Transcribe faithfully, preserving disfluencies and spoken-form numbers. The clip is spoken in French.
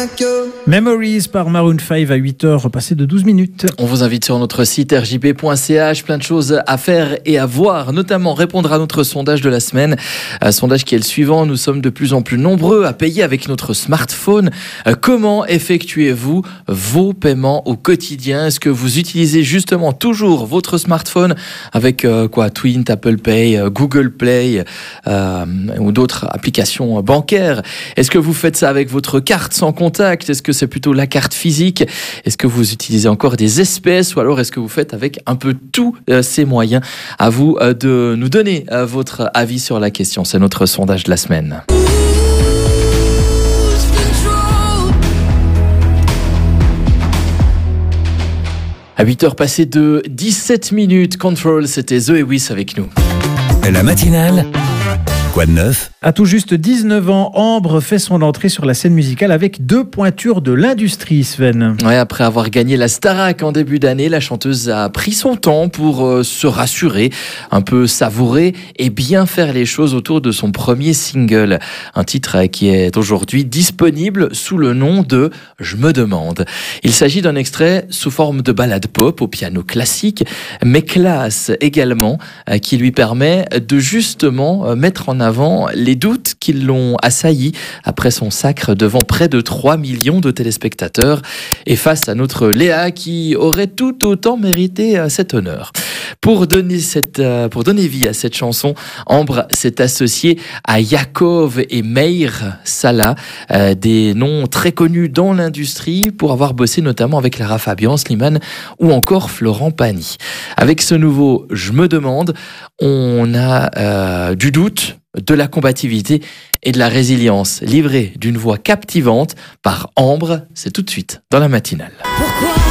Memories par Maroon cinq à huit heures, repassé de douze minutes. On vous invite sur notre site r j p point c h, plein de choses à faire et à voir, notamment répondre à notre sondage de la semaine. Un sondage qui est le suivant: nous sommes de plus en plus nombreux à payer avec notre smartphone. Comment effectuez-vous vos paiements au quotidien? Est-ce que vous utilisez justement toujours votre smartphone avec euh, quoi, Twint, Apple Pay, euh, Google Play euh, ou d'autres applications bancaires? Est-ce que vous faites ça avec votre carte sans contact? Est-ce que c'est plutôt la carte physique? Est-ce que vous utilisez encore des espèces, ou alors est-ce que vous faites avec un peu tous euh, ces moyens? À vous euh, de nous donner euh, votre avis sur la question. C'est notre sondage de la semaine. À huit heures passées de dix-sept minutes, Control, c'était Zoé Wiss avec nous. La matinale, quoi de neuf? À tout juste dix-neuf ans, Ambre fait son entrée sur la scène musicale avec deux pointures de l'industrie, Sven. Ouais, après avoir gagné la Starac en début d'année, la chanteuse a pris son temps pour euh, se rassurer, un peu savourer et bien faire les choses autour de son premier single. Un titre qui est aujourd'hui disponible sous le nom de « Je me demande ». Il s'agit d'un extrait sous forme de ballade pop au piano classique, mais classe également, euh, qui lui permet de justement euh, mettre en avant les Les doutes qui l'ont assailli après son sacre devant près de trois millions de téléspectateurs, et face à notre Léa qui aurait tout autant mérité cet honneur. Pour donner, cette, pour donner vie à cette chanson, Ambre s'est associée à Yakov et Meir Salah, euh, des noms très connus dans l'industrie pour avoir bossé notamment avec Lara Fabian, Slimane ou encore Florent Pagny. Avec ce nouveau « Je me demande », on a euh, du doute, de la combativité et de la résilience, livrée d'une voix captivante par Ambre. C'est tout de suite dans la matinale. Pourquoi